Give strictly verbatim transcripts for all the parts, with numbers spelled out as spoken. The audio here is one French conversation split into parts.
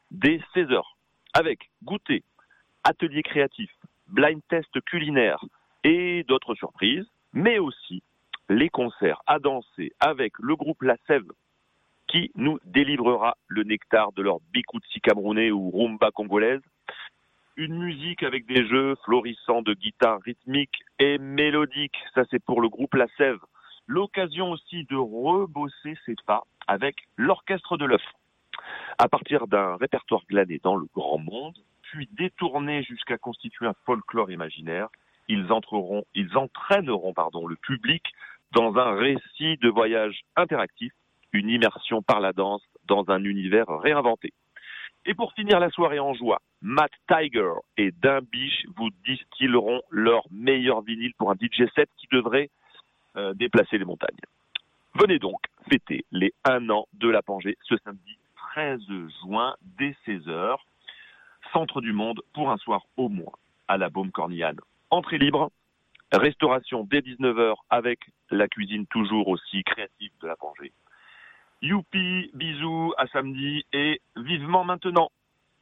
dès seize heures, avec goûter, atelier créatif, blind test culinaire et d'autres surprises, mais aussi les concerts à danser avec le groupe La Sève qui nous délivrera le nectar de leur bikoutsi camerounais ou rumba congolaise. Une musique avec des jeux florissants de guitare rythmique et mélodique, ça c'est pour le groupe La Sève. L'occasion aussi de rebosser ses pas avec l'orchestre de l'œuf. À partir d'un répertoire glané dans le grand monde, puis détourné jusqu'à constituer un folklore imaginaire, ils entreront, ils entraîneront pardon, le public dans un récit de voyage interactif, une immersion par la danse dans un univers réinventé. Et pour finir la soirée en joie, Matt Tiger et Dimbiche vous distilleront leur meilleur vinyle pour un D J set qui devrait euh, déplacer les montagnes. Venez donc fêter les un an de la Pangée ce samedi treize juin dès seize heures, centre du monde pour un soir au moins à la Baume Cornillane. Entrée libre, restauration dès dix-neuf heures avec la cuisine toujours aussi créative de la Pangée. Youpi, bisous, à samedi et vivement maintenant.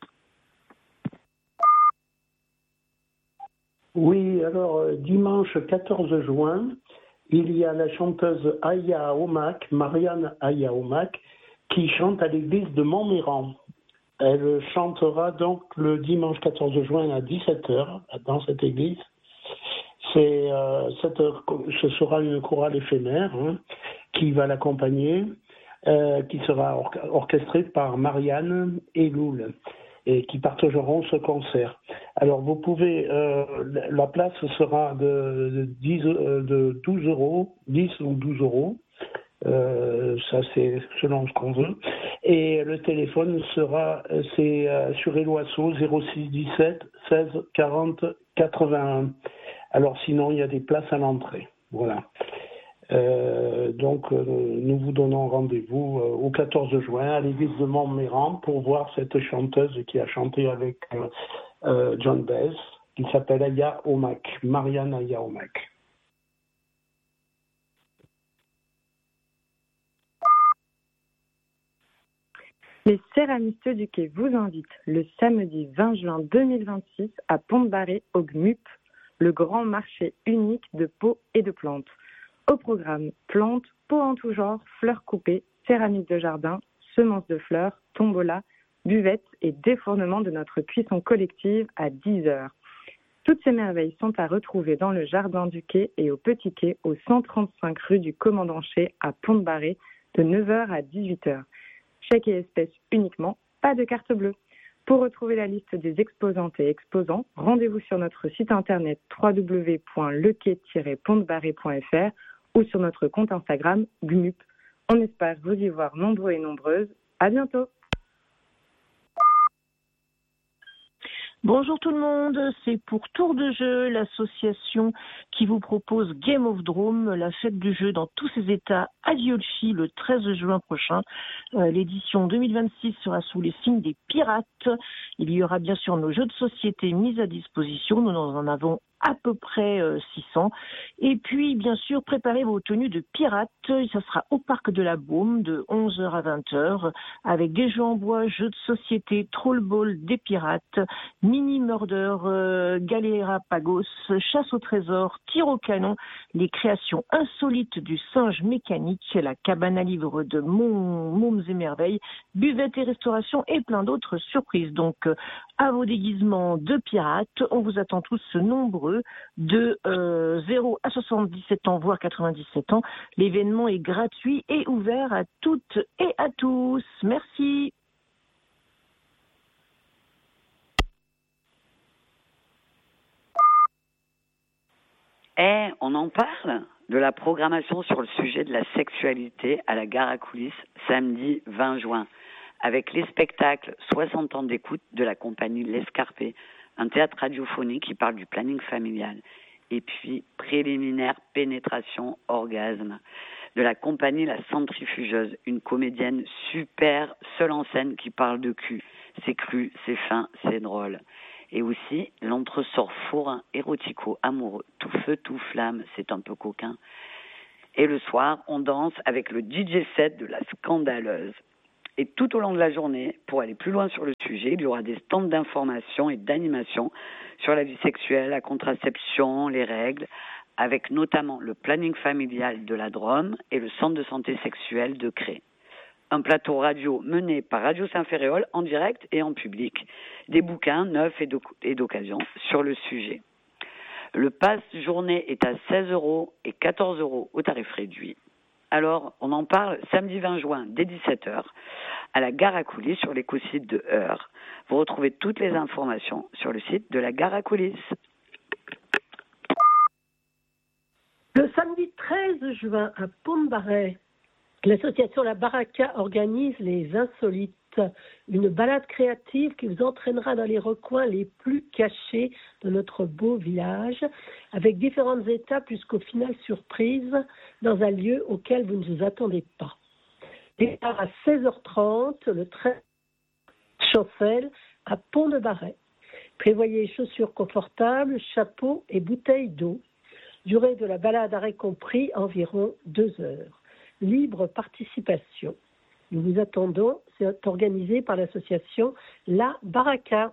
Oui, alors euh, dimanche quatorze juin, il y a la chanteuse Aya Omak, Marianne Aya Omak, qui chante à l'église de Montméran. Elle chantera donc le dimanche quatorze juin à dix-sept heures dans cette église. C'est, euh, cette, ce sera une chorale éphémère hein, qui va l'accompagner. Euh, qui sera or- orchestré par Marianne et Loul et qui partageront ce concert. Alors vous pouvez, euh, la place sera de, de, dix, euh, de douze euros, dix ou douze euros, euh, ça c'est selon ce qu'on veut. Et le téléphone sera, c'est euh, sur Eloasso zéro six dix-sept seize quarante quatre-vingt-un. Alors sinon il y a des places à l'entrée. Voilà. Euh, donc euh, nous vous donnons rendez-vous euh, au quatorze juin à l'église de Montméran pour voir cette chanteuse qui a chanté avec euh, euh, John Baez, qui s'appelle Aya Omak, Marianne Aya Omak. Les céramistes du Quai vous invitent le samedi vingt juin deux mille vingt-six à Pont-de-Barré au G M U P, le grand marché unique de pots et de plantes. Au programme, plantes, pots en tout genre, fleurs coupées, céramique de jardin, semences de fleurs, tombola, buvettes et défournement de notre cuisson collective à dix heures. Toutes ces merveilles sont à retrouver dans le jardin du quai et au Petit Quai au cent trente-cinq rue du Commandant Chez à Pont-de-Barré de neuf heures à dix-huit heures. Chèque et espèces uniquement, pas de carte bleue. Pour retrouver la liste des exposantes et exposants, rendez-vous sur notre site internet w w w point le quai tiret pont de barré point f r ou sur notre compte Instagram G M U P. On espère vous y voir nombreux et nombreuses. À bientôt. Bonjour tout le monde, c'est pour Tour de Jeu, l'association qui vous propose Game of Drome, la fête du jeu dans tous ses états à Diolchi le treize juin prochain. Euh, l'édition deux mille vingt-six sera sous les signes des pirates. Il y aura bien sûr nos jeux de société mis à disposition, nous en avons à peu près euh, six cents. Et puis, bien sûr, préparez vos tenues de pirates. Ça sera au Parc de la Baume de onze heures à vingt heures avec des jeux en bois, jeux de société, troll-ball des pirates, mini-murder, euh, galérapagos, chasse au trésor, tir au canon, les créations insolites du singe mécanique, la cabane à livres de Mon- Mômes et Merveilles, buvette et restauration et plein d'autres surprises. Donc, euh, à vos déguisements de pirates, on vous attend tous nombreux de euh, zéro à soixante-dix-sept ans, voire quatre-vingt-dix-sept ans. L'événement est gratuit et ouvert à toutes et à tous. Merci. Eh, on en parle de la programmation sur le sujet de la sexualité à la gare à coulisses samedi vingt juin avec les spectacles soixante ans d'écoute de la compagnie L'Escarpé, un théâtre radiophonique qui parle du planning familial, et puis préliminaire pénétration orgasme de la compagnie La Centrifugeuse, une comédienne super seule en scène qui parle de cul. C'est cru, c'est fin, c'est drôle. Et aussi l'entresort fourrin érotico amoureux, tout feu, tout flamme, c'est un peu coquin. Et le soir, on danse avec le D J set de la Scandaleuse. Et tout au long de la journée, pour aller plus loin sur le sujet, il y aura des stands d'information et d'animation sur la vie sexuelle, la contraception, les règles, avec notamment le planning familial de la Drôme et le centre de santé sexuelle de Cré. Un plateau radio mené par Radio Saint-Ferréol en direct et en public. Des bouquins neufs et d'occasion sur le sujet. Le pass journée est à seize euros et quatorze euros au tarif réduit. Alors, on en parle samedi vingt juin dès dix-sept heures à la Gare à Coulisses sur l'écosite de Heure. Vous retrouvez toutes les informations sur le site de la Gare à Coulisses. Le samedi treize juin à Pont-de-Barret, l'association La Baraka organise les Insolites, une balade créative qui vous entraînera dans les recoins les plus cachés de notre beau village, avec différentes étapes jusqu'au final surprise dans un lieu auquel vous ne vous attendez pas. Départ à seize heures trente, le treize Chancel à Pont-de-Barret. Prévoyez chaussures confortables, chapeau et bouteilles d'eau. Durée de la balade à compris environ deux heures. Libre participation. Nous vous attendons, c'est organisé par l'association La Baraka.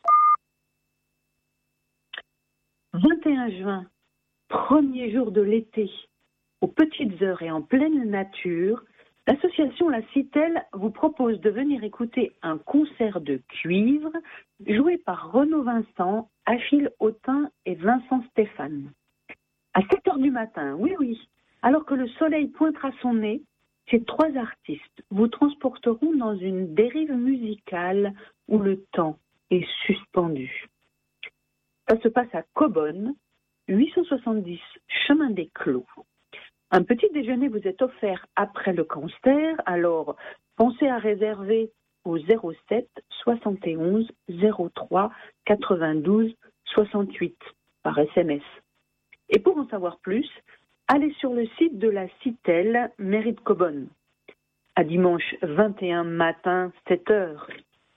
vingt et un juin, premier jour de l'été, aux petites heures et en pleine nature, l'association La Citelle vous propose de venir écouter un concert de cuivre joué par Renaud Vincent, Achille Autin et Vincent Stéphane. À sept heures du matin, oui, oui, alors que le soleil pointera son nez, ces trois artistes vous transporteront dans une dérive musicale où le temps est suspendu. Ça se passe à Cobonne, huit cent soixante-dix chemin des Clos. Un petit déjeuner vous est offert après le concert, alors pensez à réserver au zéro sept soixante et onze zéro trois quatre-vingt-douze soixante-huit par S M S. Et pour en savoir plus, allez sur le site de la Citelle, mairie de Cobonne. À dimanche vingt et un matin, sept heures.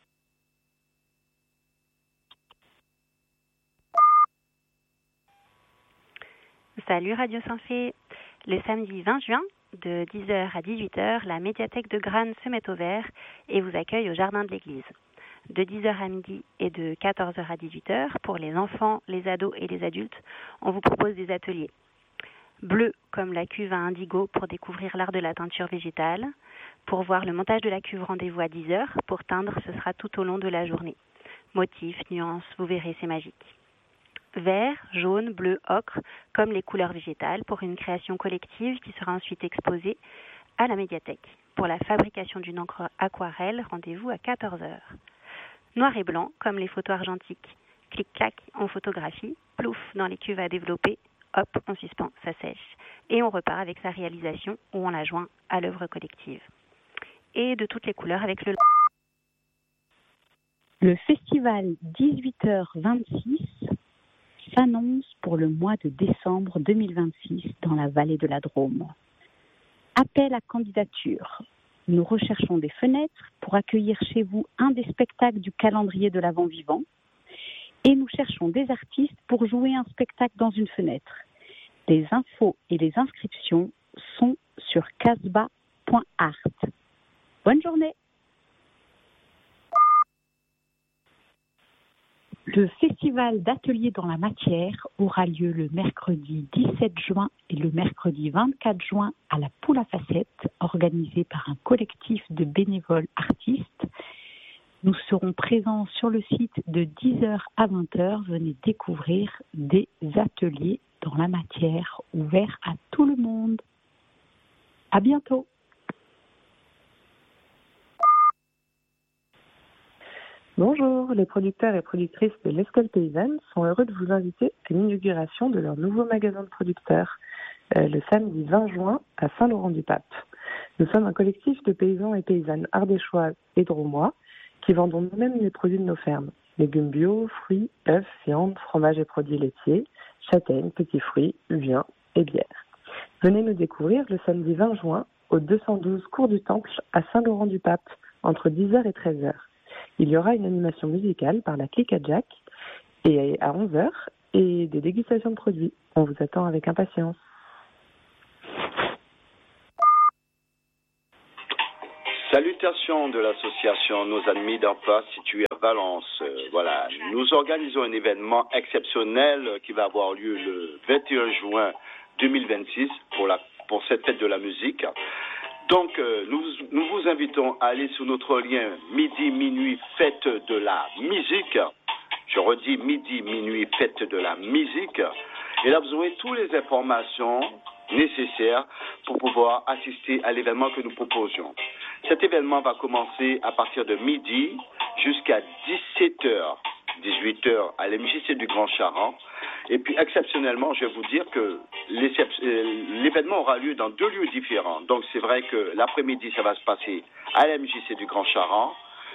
Salut Radio Saint-Fé. Le samedi vingt juin, de dix heures à dix-huit heures, la médiathèque de Granes se met au vert et vous accueille au jardin de l'église. De dix heures à midi et de quatorze heures à dix-huit heures, pour les enfants, les ados et les adultes, on vous propose des ateliers. Bleu comme la cuve à indigo pour découvrir l'art de la teinture végétale. Pour voir le montage de la cuve, rendez-vous à dix heures. Pour teindre, ce sera tout au long de la journée. Motifs, nuances, vous verrez, c'est magique. Vert, jaune, bleu, ocre, comme les couleurs végétales, pour une création collective qui sera ensuite exposée à la médiathèque. Pour la fabrication d'une encre aquarelle, rendez-vous à quatorze heures. Noir et blanc, comme les photos argentiques. Clic-clac, on photographie, plouf dans les cuves à développer. Hop, on suspend, ça sèche. Et on repart avec sa réalisation ou on la joint à l'œuvre collective. Et de toutes les couleurs avec le... Le festival dix-huit heures vingt-six s'annonce pour le mois de décembre deux mille vingt-six dans la vallée de la Drôme. Appel à candidature. Nous recherchons des fenêtres pour accueillir chez vous un des spectacles du calendrier de l'Avent vivant. Et nous cherchons des artistes pour jouer un spectacle dans une fenêtre. Les infos et les inscriptions sont sur casbah point art. Bonne journée. Le festival d'ateliers dans la matière aura lieu le mercredi dix-sept juin et le mercredi vingt-quatre juin à la Poule à Facettes, organisé par un collectif de bénévoles artistes. Nous serons présents sur le site de dix heures à vingt heures. Venez découvrir des ateliers dans la matière ouverts à tout le monde. À bientôt. Bonjour, les producteurs et productrices de l'Escole Paysanne sont heureux de vous inviter à l'inauguration de leur nouveau magasin de producteurs euh, le samedi vingt juin à Saint-Laurent-du-Pape. Nous sommes un collectif de paysans et paysannes ardéchois et drômois qui vendons nous-mêmes les produits de nos fermes. Légumes bio, fruits, œufs, viande, fromage et produits laitiers, châtaignes, petits fruits, vin et bière. Venez nous découvrir le samedi vingt juin au deux cent douze cours du Temple à Saint-Laurent-du-Pape entre dix heures et treize heures. Il y aura une animation musicale par la Clique à Jack et à onze heures et des dégustations de produits. On vous attend avec impatience. Salut Salutations de l'association Nos Amis d'Emploi située à Valence. Euh, voilà, nous organisons un événement exceptionnel qui va avoir lieu le vingt et un juin deux mille vingt-six pour, la, pour cette fête de la musique. Donc, euh, nous, nous vous invitons à aller sur notre lien midi, minuit, fête de la musique. Je redis midi, minuit, fête de la musique. Et là, vous aurez toutes les informations nécessaires pour pouvoir assister à l'événement que nous proposions. Cet événement va commencer à partir de midi jusqu'à dix-sept heures, dix-huit heures à l'M J C du Grand Charent. Et puis, exceptionnellement, je vais vous dire que l'événement aura lieu dans deux lieux différents. Donc, c'est vrai que l'après-midi, ça va se passer à l'M J C du Grand Charent.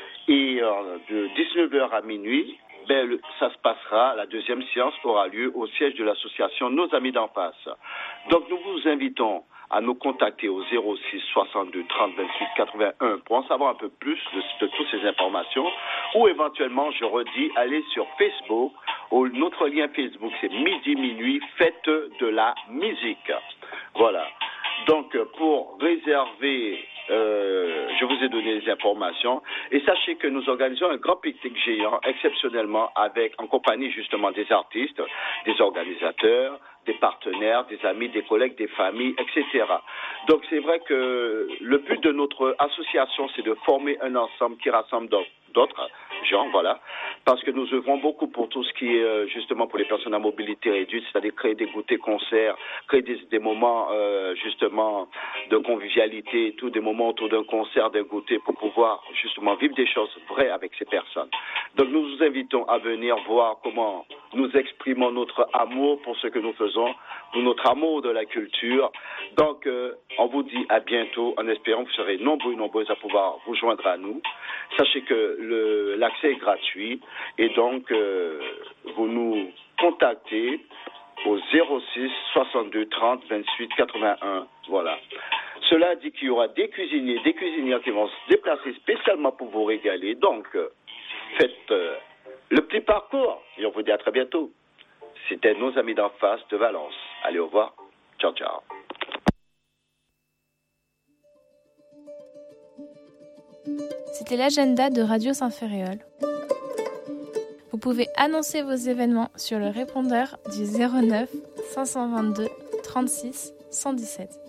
Et euh, de dix-neuf heures à minuit, ben, le, ça se passera, la deuxième séance aura lieu au siège de l'association Nos Amis d'en face. Donc, nous vous invitons à nous contacter au zéro six soixante-deux trente vingt-huit quatre-vingt-un pour en savoir un peu plus de, de toutes ces informations, ou éventuellement, je redis, aller sur Facebook. Au, notre lien Facebook, c'est midi minuit, fête de la musique. Voilà. Donc, pour réserver, euh, je vous ai donné les informations. Et sachez que nous organisons un grand pique-nique géant, exceptionnellement, avec, en compagnie justement des artistes, des organisateurs, des partenaires, des amis, des collègues, des familles, et cetera. Donc, c'est vrai que le but de notre association, c'est de former un ensemble qui rassemble d'autres gens, voilà, parce que nous œuvrons beaucoup pour tout ce qui est justement pour les personnes à mobilité réduite, c'est-à-dire créer des goûters concerts, créer des, des moments euh, justement de convivialité, tous des moments autour d'un concert, d'un goûter, pour pouvoir justement vivre des choses vraies avec ces personnes. Donc nous vous invitons à venir voir comment nous exprimons notre amour pour ce que nous faisons, pour notre amour de la culture. Donc euh, on vous dit à bientôt, en espérant que vous serez nombreux et nombreuses à pouvoir vous joindre à nous. Sachez que le, l'accès est gratuit et donc euh, vous nous contactez au zéro six soixante-deux trente vingt-huit quatre-vingt-un. Voilà. Cela dit qu'il y aura des cuisiniers, des cuisinières qui vont se déplacer spécialement pour vous régaler. Donc, euh, faites euh, le petit parcours et on vous dit à très bientôt. C'était Nos Amis d'en face de Valence. Allez, au revoir. Ciao, ciao. C'était l'agenda de Radio Saint-Ferréol. Vous pouvez annoncer vos événements sur le répondeur du zéro neuf cinq cent vingt-deux trente-six cent dix-sept.